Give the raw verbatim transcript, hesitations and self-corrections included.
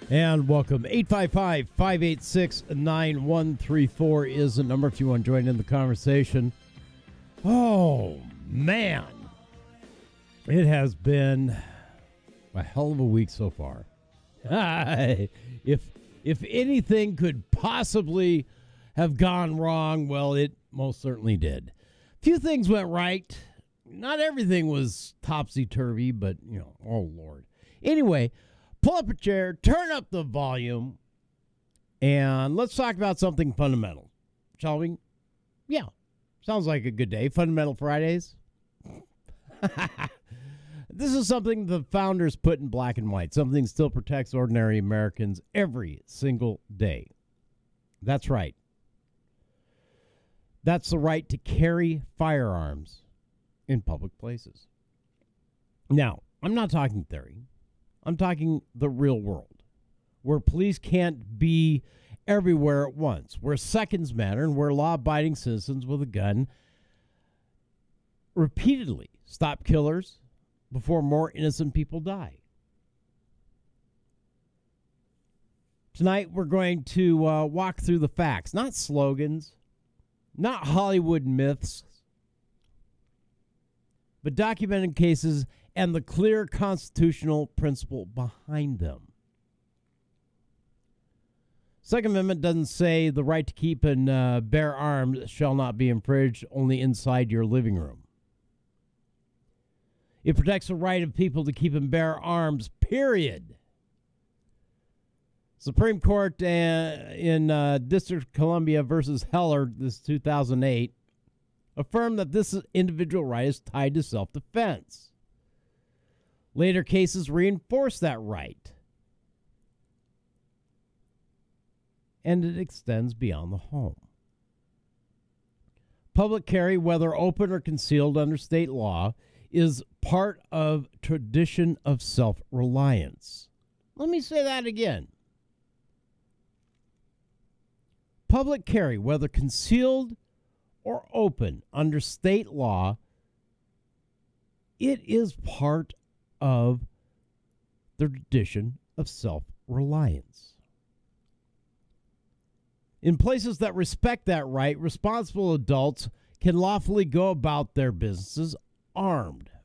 And welcome. eight five five, five eight six, nine one three four is the number if you want to join in the conversation. Oh, man. It has been a hell of a week so far. if if anything could possibly have gone wrong, well, it most certainly did. A few things went right. Not everything was topsy-turvy, but, you know, oh, Lord. Anyway, pull up a chair, turn up the volume, and let's talk about something fundamental, shall we? Yeah, sounds like a good day. Fundamental Fridays. This is something the founders put in black and white, something still protects ordinary Americans every single day. That's right. That's the right to carry firearms in public places. Now, I'm not talking theory. I'm talking the real world, where police can't be everywhere at once, where seconds matter, and where law-abiding citizens with a gun repeatedly stop killers before more innocent people die. Tonight, we're going to uh, walk through the facts, not slogans, not Hollywood myths, but documented cases and the clear constitutional principle behind them. Second Amendment doesn't say the right to keep and uh, bear arms shall not be infringed only inside your living room. It protects the right of people to keep and bear arms, period. Supreme Court uh, in uh, District of Columbia versus Heller, this two thousand eight, affirmed that this individual right is tied to self-defense. Later cases reinforce that right. And it extends beyond the home. Public carry, whether open or concealed under state law, is part of tradition of self-reliance. Let me say that again. Public carry, whether concealed or open under state law, it is part of the tradition of self-reliance. In places that respect that right, responsible adults can lawfully go about their businesses armed.